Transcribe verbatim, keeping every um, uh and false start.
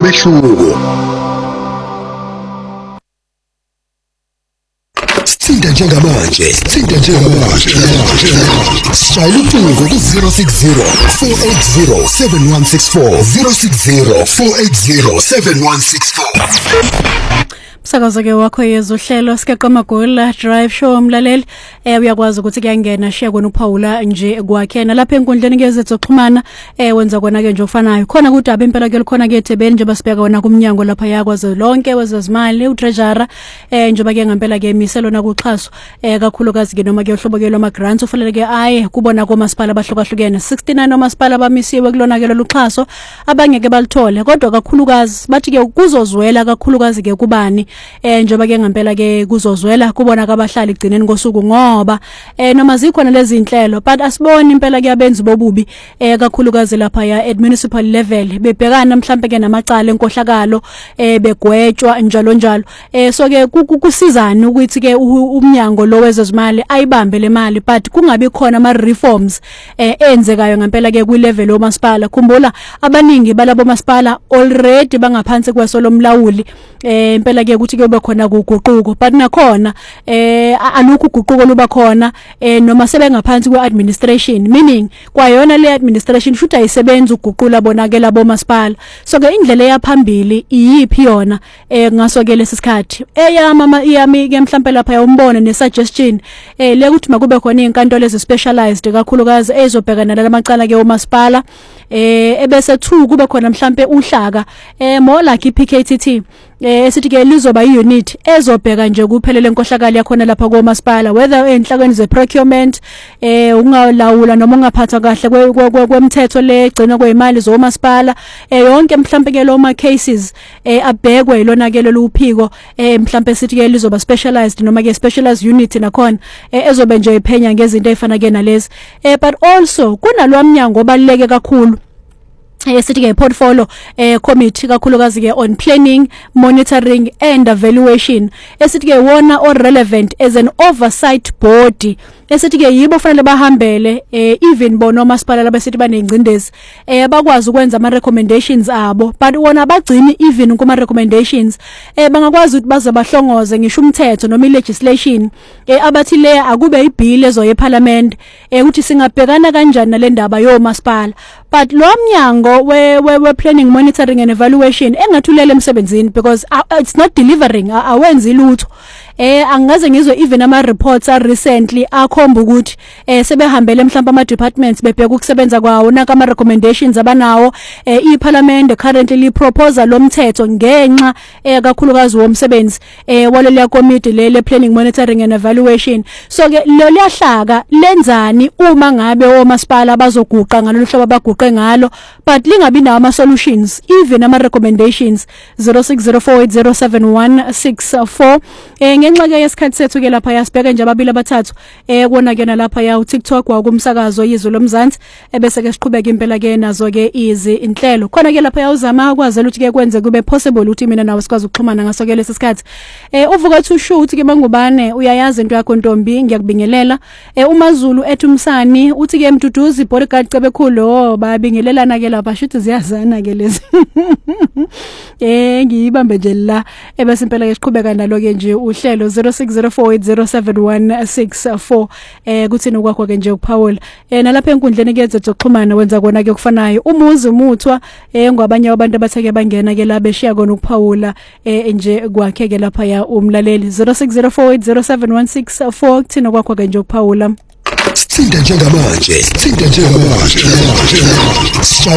umehluko. Sithinta njengamanje, sithinta njengamanje. Shayela ucingo ku zero six zero four eight zero seven one six four zero six zero four eight zero seven one six four. Sakaza ke wakho yezohlelo sikeqoma gola drive show umlaleli eh uyakwazi ukuthi kuyangena share kona uPaula nje kwakhena lapha enkundleni kezethoxhumana eh wenza kona ke nje ofanayo khona kudaba impela ke likhona ke eThekwini nje basibheka wona kumnyango lapha yakwazi lonke wezezimali uTreasurer eh njengoba ke ngempela ke imiselo nakuxhaso eh kakhulukazi ke noma ke uhlobo ke loma grants ufanele ke aye kubona komasipala abahlukahlukene sixty-nine omasipala abamisiwe kulona ke lokuxhaso abangeke balithole kodwa kakhulukazi bathi ke kuzozwela kakhulukazi ke kubani eh njengoba ke ngempela ke kuzozwela kubona kabahlali igcineni kosuku ngoba eh noma zikhona lezi inhlelo but asiboni impela ke abenzi bobubi eh kakhulukazi lapha ya at municipal level bebhekana mhlambe ke namacala enkohlakalo eh begwetshwa njalo njalo eh so ke kusizana ukuthi ke umnyango lo wezezimali ayibambe le mali but kungabi khona ama reforms eh enzekayo ngempela ke kwi level omasipala khumbula abaningi balabo masipala already bangaphansi kweso lomlawuli eh impela ke ukuthi kube khona ukuguquko but nakhona eh alukho uguquko luba khona eh noma sebengaphansi kweadministration meaning kwayona le administration futhi ayisebenza uguqula bonake labo masipala so ke indlela yaphambili iyipi yona eh ngaso ke lesisikhathi eyama iyami ke mhlambe lapha yawombone ne suggestion eh le ukuthi makube khona izinkantolo ezi specialized kakhulukazi ezobhekana nalamacala ke omasipala eh ebese two kube khona mhlambe uhlaka eh more like iP K T T eh esithi ke lizoba iunit ezobheka nje kuphelele enkohlakala yakhona lapha komasipala whether enhlakweni ze procurement eh ungalawula noma ungaphatha kahle kwemthetho legcina kwezimali zomasipala eh yonke mhlambe ke lo ma cases eh abhekwe ilona ke lo uphiko eh mhlambe sithi ke lizoba specialized noma ke specialized unit nakhona eh ezobe nje iphenya ngezinto ezifana ke nalezi eh but also kunalwamnyango obaluleke kakhulu esithi ke portfolio eh committee kakhulukazi ke on planning monitoring and evaluation esithi ke wona or relevant as an oversight body esithi ke yibo fanele bahambele eh even bona omasipala labesithi banengcindezi eh bakwazi ukwenza ama recommendations abo but wona abagcini even kuma recommendations eh bangakwazi ukuthi baze bahlongoze ngisho umthetho noma legislation eh abathi le akube ibill ezoye eParliament eh ukuthi singabhekana kanjani nale ndaba yomasipala but lo mnyango we we planning monitoring and evaluation engathulele emsebenzini because uh, it's not delivering awenzi lutho eh angaze ngizwe even ama reports are recently akhomba ukuthi eh sebehambele mhlawumbe ama departments bebheka ukusebenza kwawo naka ama recommendations abanawo eh iParliament currently li proposal lomthetho ngenxa eh kakhulukazi womsebenzi eh waleli committee lele planning monitoring and evaluation so ke lo liyahlaka lenzani uma ngabe omasipala bazoguqa ngalolu hlobo abaguqe ngalo but lingabi nawo ama solutions even ama recommendations zero six zero four eight zero seven one six four eh ngenxa ke yesikhathi sethu ke lapha yasibheka nje ababili abathathu eh kona ke nalapha ya uTikTok wakumsakazo yizwe lomzansi ebese ke siqhubeka impela ke nazo ke izi inhlelo khona ke lapha yawuzama kwazi ukuthi ke kwenze kube possible ukuthi mina nawe sikwazi ukuxhumana ngaso ke lesikhathi eh uvuka thu show uthi ke mangubane uyayazi into yakho Ntombi ngiyakubingelela eh uMazulu eThumsani uthi ke Mduduzi bodyguard cebekhulu oh babingelelana ke lapha shithi ziyazana ke lezi eh ngiyibambe nje la ebese impela ke siqhubeka nalo ke nje uhlelo zero six zero four eight zero seven one six four eh kuthini ukwakho ke nje uPaul eh nalapha enkundleni ke ezoxhumana wenza kona ke kufanayo umuzi umuthwa eh ngwabanye abantu abatheke bangena ke la beshiya kona uPaula eh nje kwakhe ke lapha ya umlaleli zero six zero four eight zero seven one six four kuthini ukwakho ke nje uPaula Sithinta njengamanje, sithinta njengamanje.